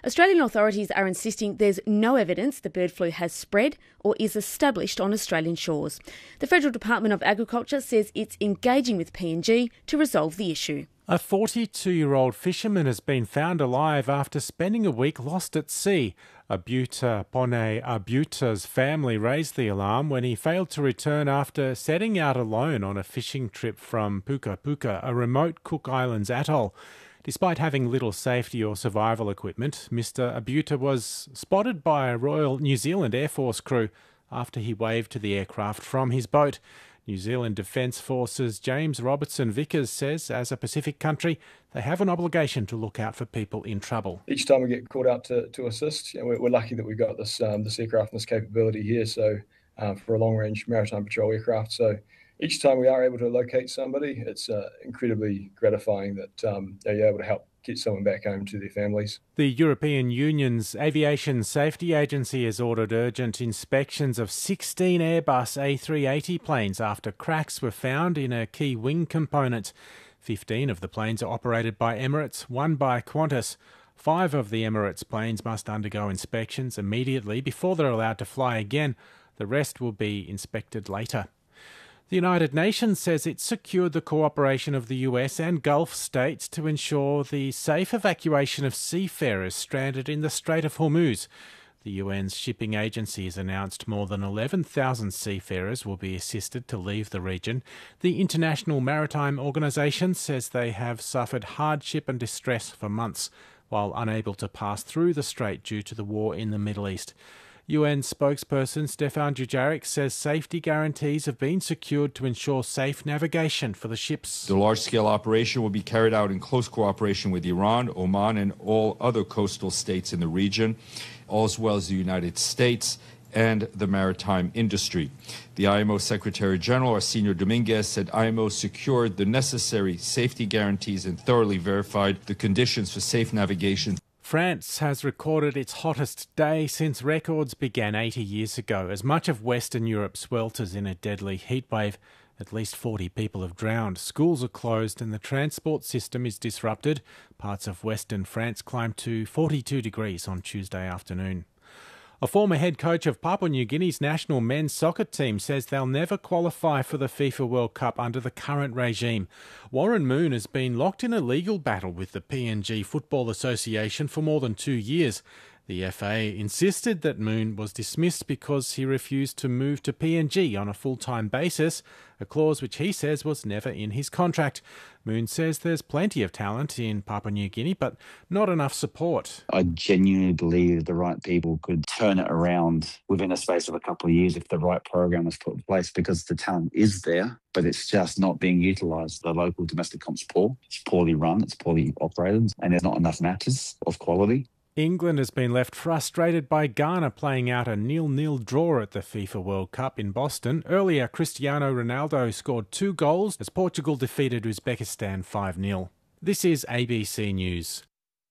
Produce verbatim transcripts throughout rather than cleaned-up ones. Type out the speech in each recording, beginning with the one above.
Australian authorities are insisting there's no evidence the bird flu has spread or is established on Australian shores. The Federal Department of Agriculture says it's engaging with P N G to resolve the issue. A forty-two-year-old fisherman has been found alive after spending a week lost at sea. Abuta Pone Abuta's family raised the alarm when he failed to return after setting out alone on a fishing trip from Puka Puka, a remote Cook Islands atoll. Despite having little safety or survival equipment, Mister Abuta was spotted by a Royal New Zealand Air Force crew after he waved to the aircraft from his boat. New Zealand Defence Force's James Robertson Vickers says, as a Pacific country, they have an obligation to look out for people in trouble. Each time we get called out to, to assist, you know, we're, we're lucky that we've got this um, this aircraft and this capability here. So uh, for a long-range maritime patrol aircraft, so each time we are able to locate somebody, it's uh, incredibly gratifying that um, you're able to help get someone back home to their families. The European Union's Aviation Safety Agency has ordered urgent inspections of sixteen Airbus A three eighty planes after cracks were found in a key wing component. fifteen of the planes are operated by Emirates, one by Qantas. Five of the Emirates planes must undergo inspections immediately before they're allowed to fly again. The rest will be inspected later. The United Nations says it secured the cooperation of the U S and Gulf states to ensure the safe evacuation of seafarers stranded in the Strait of Hormuz. The U N's shipping agency has announced more than eleven thousand seafarers will be assisted to leave the region. The International Maritime Organization says they have suffered hardship and distress for months while unable to pass through the strait due to the war in the Middle East. U N spokesperson Stefan Dujarric says safety guarantees have been secured to ensure safe navigation for the ships. The large-scale operation will be carried out in close cooperation with Iran, Oman, and all other coastal states in the region, as well as the United States and the maritime industry. The I M O Secretary General, Arsenio Dominguez, said I M O secured the necessary safety guarantees and thoroughly verified the conditions for safe navigation. France has recorded its hottest day since records began eighty years ago. As much of Western Europe swelters in a deadly heatwave, at least forty people have drowned. Schools are closed and the transport system is disrupted. Parts of Western France climbed to forty-two degrees on Tuesday afternoon. A former head coach of Papua New Guinea's national men's soccer team says they'll never qualify for the FIFA World Cup under the current regime. Warren Moon has been locked in a legal battle with the P N G Football Association for more than two years. The F A insisted that Moon was dismissed because he refused to move to P N G on a full-time basis, a clause which he says was never in his contract. Moon says there's plenty of talent in Papua New Guinea, but not enough support. I genuinely believe the right people could turn it around within a space of a couple of years if the right program was put in place, because the talent is there, but it's just not being utilised. The local domestic comp's poor, it's poorly run, it's poorly operated, and there's not enough matches of quality. England has been left frustrated by Ghana playing out a nil-nil draw at the FIFA World Cup in Boston. Earlier, Cristiano Ronaldo scored two goals as Portugal defeated Uzbekistan five nil. This is A B C News.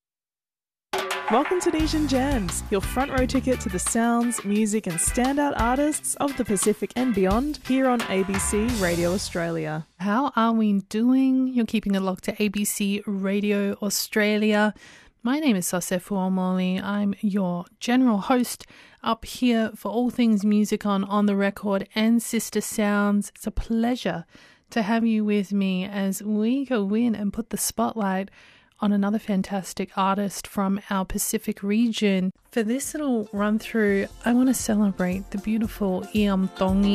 Welcome to Nation Jams, your front row ticket to the sounds, music and standout artists of the Pacific and beyond here on A B C Radio Australia. How are we doing? You're keeping it locked to A B C Radio Australia. My name is Sasefu Omoli. I'm your general host up here for all things music on On The Record and Sister Sounds. It's a pleasure to have you with me as we go in and put the spotlight on another fantastic artist from our Pacific region. For this little run through, I want to celebrate the beautiful Iam Tongi